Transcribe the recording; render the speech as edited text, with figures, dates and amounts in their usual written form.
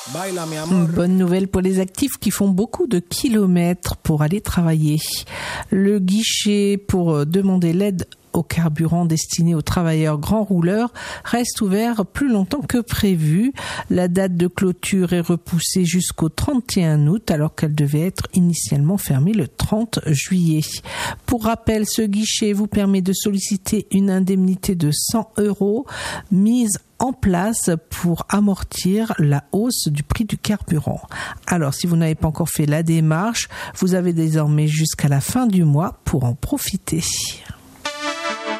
Bonne nouvelle pour les actifs qui font beaucoup de kilomètres pour aller travailler. Le guichet pour demander l'aide au carburant destiné aux travailleurs grands rouleurs reste ouvert plus longtemps que prévu. La date de clôture est repoussée jusqu'au 31 août alors qu'elle devait être initialement fermée le 30 juillet. Pour rappel, ce guichet vous permet de solliciter une indemnité de 100 € mise en place pour amortir la hausse du prix du carburant. Alors, si vous n'avez pas encore fait la démarche, vous avez désormais jusqu'à la fin du mois pour en profiter.